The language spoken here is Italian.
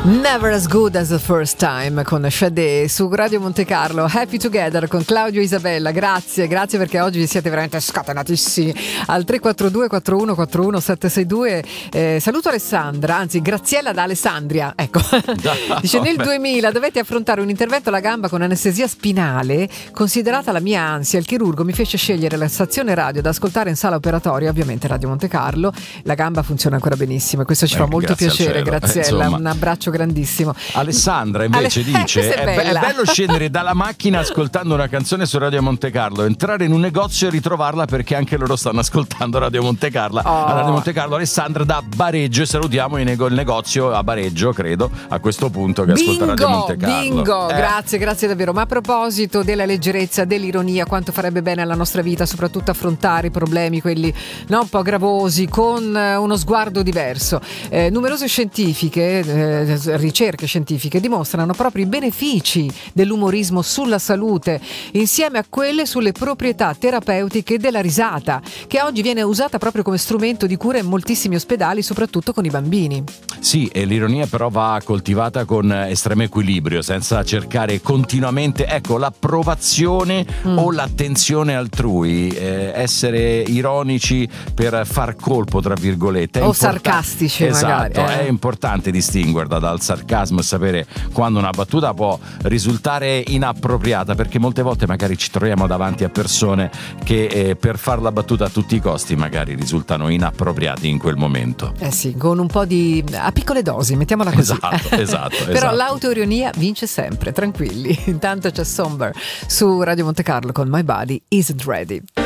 Never as good as the first time con Sade su Radio Monte Carlo. Happy Together con Claudio e Isabella. Grazie perché oggi siete veramente scatenatissimi. Al 342 4141 762 saluto Alessandra, anzi Graziella da Alessandria, ecco. Dice nel 2000 dovete affrontare un intervento alla gamba con anestesia spinale. Considerata la mia ansia, il chirurgo mi fece scegliere la stazione radio da ascoltare in sala operatoria, ovviamente Radio Monte Carlo. La gamba funziona ancora benissimo e questo ci fa molto piacere. Graziella, un abbraccio grandissimo. Alessandra invece dice è bello scendere dalla macchina ascoltando una canzone su Radio Monte Carlo, entrare in un negozio e ritrovarla perché anche loro stanno ascoltando Radio Monte Carlo. Radio Monte Carlo, Alessandra da Bareggio, e salutiamo il negozio a Bareggio, credo, a questo punto, che ascolta Radio Monte Carlo. Bingo, grazie davvero. Ma a proposito della leggerezza, dell'ironia, quanto farebbe bene alla nostra vita soprattutto affrontare i problemi, quelli un po' gravosi, con uno sguardo diverso. Numerose ricerche scientifiche dimostrano proprio i benefici dell'umorismo sulla salute, insieme a quelle sulle proprietà terapeutiche della risata, che oggi viene usata proprio come strumento di cura in moltissimi ospedali, soprattutto con i bambini. Sì, e l'ironia però va coltivata con estremo equilibrio, senza cercare continuamente, l'approvazione o l'attenzione altrui, essere ironici per far colpo, tra virgolette. O sarcastici, esatto, magari. È importante distinguerla dal sarcasmo e sapere quando una battuta può risultare inappropriata, perché molte volte magari ci troviamo davanti a persone che per far la battuta a tutti i costi magari risultano inappropriati in quel momento. Sì, con un po' a piccole dosi, mettiamola così. Esatto. Però l'autoironia vince sempre, tranquilli. Intanto c'è Somber su Radio Monte Carlo con My Body Isn't Ready.